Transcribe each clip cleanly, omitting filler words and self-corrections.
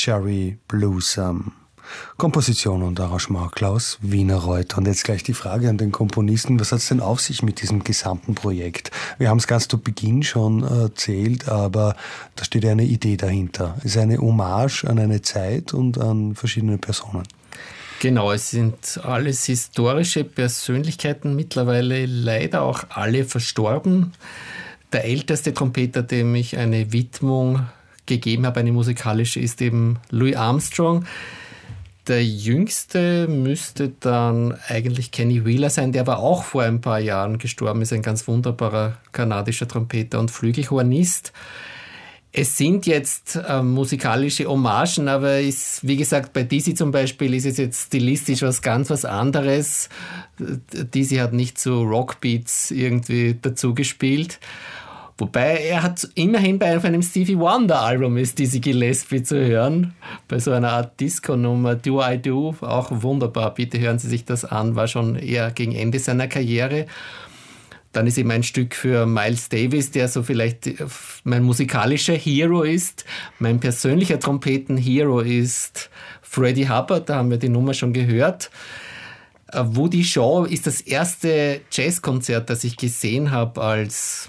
Jerry Blues. Komposition und Arrangement Klaus Wienerreuth. Und jetzt gleich die Frage an den Komponisten, was hat es denn auf sich mit diesem gesamten Projekt? Wir haben es ganz zu Beginn schon erzählt, aber da steht ja eine Idee dahinter. Es ist eine Hommage an eine Zeit und an verschiedene Personen. Genau, es sind alles historische Persönlichkeiten, mittlerweile leider auch alle verstorben. Der älteste Trompeter, dem ich eine Widmung gegeben habe, eine musikalische, ist eben Louis Armstrong. Der jüngste müsste dann eigentlich Kenny Wheeler sein, der aber auch vor ein paar Jahren gestorben ist, ein ganz wunderbarer kanadischer Trompeter und Flügelhornist. Es sind jetzt musikalische Hommagen, aber wie gesagt, bei Dizzy zum Beispiel ist es jetzt stilistisch was anderes. Dizzy hat nicht so Rockbeats irgendwie dazu gespielt. Wobei er hat immerhin bei einem Stevie Wonder Album ist Dizzy Gillespie zu hören. Bei so einer Art Disco-Nummer, Do I Do, auch wunderbar. Bitte hören Sie sich das an, war schon eher gegen Ende seiner Karriere. Dann ist eben ein Stück für Miles Davis, der so vielleicht mein musikalischer Hero ist. Mein persönlicher Trompeten-Hero ist Freddie Hubbard, da haben wir die Nummer schon gehört. Woody Shaw ist das erste Jazzkonzert, das ich gesehen habe als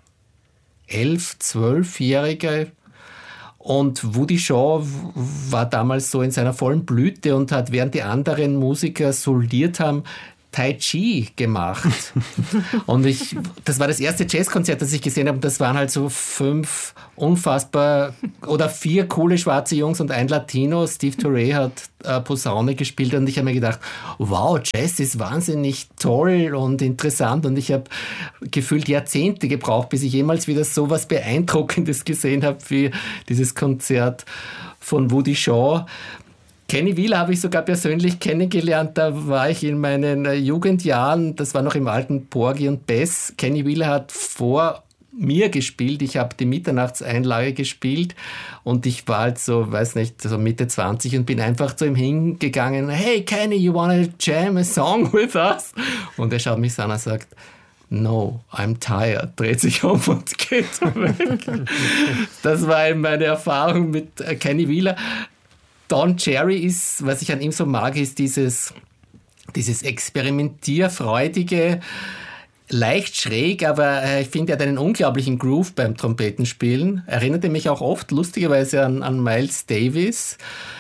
11-, 12-Jähriger. Und Woody Shaw war damals so in seiner vollen Blüte und hat, während die anderen Musiker soliert haben, Tai Chi gemacht. Und das war das erste Jazzkonzert, das ich gesehen habe. Und das waren halt so 5 unfassbar oder 4 coole schwarze Jungs und ein Latino. Steve Turre hat Posaune gespielt und ich habe mir gedacht, wow, Jazz ist wahnsinnig toll und interessant. Und ich habe gefühlt Jahrzehnte gebraucht, bis ich jemals wieder so was Beeindruckendes gesehen habe wie dieses Konzert von Woody Shaw. Kenny Wheeler habe ich sogar persönlich kennengelernt, da war ich in meinen Jugendjahren, das war noch im alten Porgy und Bess. Kenny Wheeler hat vor mir gespielt, ich habe die Mitternachtseinlage gespielt und ich war halt so, weiß nicht, so Mitte 20 und bin einfach zu ihm hingegangen, hey Kenny, you wanna jam a song with us? Und er schaut mich so an und sagt, no, I'm tired, dreht sich um und geht weg. Das war eben meine Erfahrung mit Kenny Wheeler. Don Cherry ist, was ich an ihm so mag, ist dieses experimentierfreudige, leicht schräg, aber ich finde, er hat einen unglaublichen Groove beim Trompetenspielen. Erinnerte mich auch oft lustigerweise an Miles Davis.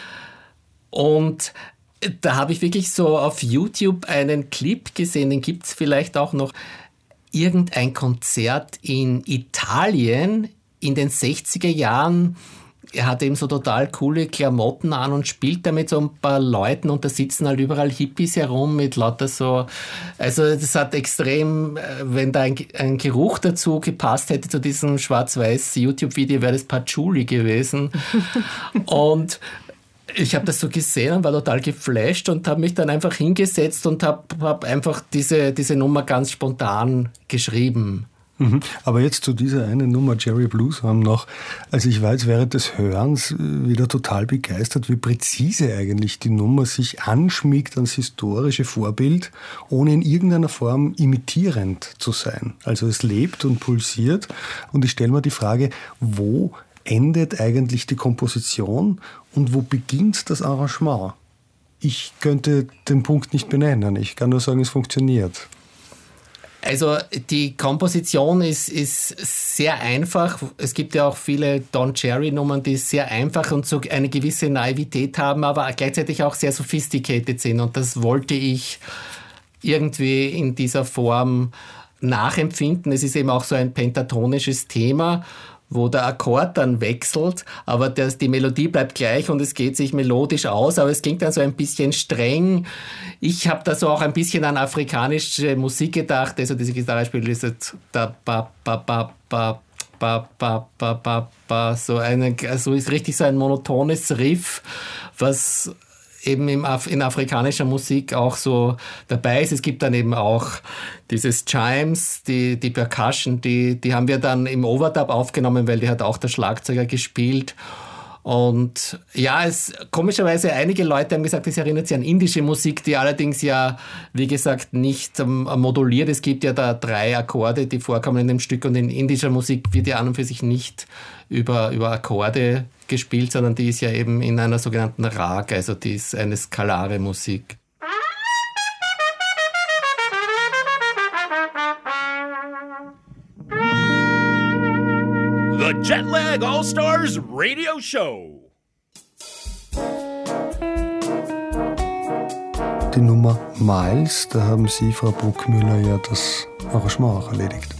Und da habe ich wirklich so auf YouTube einen Clip gesehen, den gibt es vielleicht auch noch. Irgendein Konzert in Italien in den 60er Jahren. Er hat eben so total coole Klamotten an und spielt da mit so ein paar Leuten und da sitzen halt überall Hippies herum mit lauter so, also das hat extrem, wenn da ein Geruch dazu gepasst hätte zu diesem schwarz-weiß YouTube-Video, wäre das Patchouli gewesen. Und ich habe das so gesehen und war total geflasht und habe mich dann einfach hingesetzt und hab einfach diese Nummer ganz spontan geschrieben. Aber jetzt zu dieser einen Nummer Jerry Blues haben noch, also ich war jetzt während des Hörens wieder total begeistert, wie präzise eigentlich die Nummer sich anschmiegt ans historische Vorbild, ohne in irgendeiner Form imitierend zu sein. Also es lebt und pulsiert und ich stelle mir die Frage, wo endet eigentlich die Komposition und wo beginnt das Arrangement? Ich könnte den Punkt nicht benennen, ich kann nur sagen, es funktioniert. Also die Komposition ist sehr einfach. Es gibt ja auch viele Don Cherry-Nummern, die sehr einfach und so eine gewisse Naivität haben, aber gleichzeitig auch sehr sophisticated sind. Und das wollte ich irgendwie in dieser Form nachempfinden. Es ist eben auch so ein pentatonisches Thema, wo der Akkord dann wechselt, aber die Melodie bleibt gleich und es geht sich melodisch aus, aber es klingt dann so ein bisschen streng. Ich habe da so auch ein bisschen an afrikanische Musik gedacht, also diese Gitarrespiel ist jetzt da ba ba ba ba ba ba ba ba ba so ist richtig so ein monotones Riff, was eben in afrikanischer Musik auch so dabei ist. Es gibt dann eben auch dieses Chimes, die Percussion, die haben wir dann im Overdub aufgenommen, weil die hat auch der Schlagzeuger gespielt. Und ja, komischerweise einige Leute haben gesagt, es erinnert sie an indische Musik, die allerdings ja, wie gesagt, nicht moduliert. Es gibt ja da 3 Akkorde, die vorkommen in dem Stück und in indischer Musik wird ja an und für sich nicht über Akkorde gespielt, sondern die ist ja eben in einer sogenannten Rag, also die ist eine skalare Musik. The Jetlag All-Stars Radio Show. Die Nummer Miles, da haben Sie, Frau Bruckmüller, ja das Arrangement auch erledigt.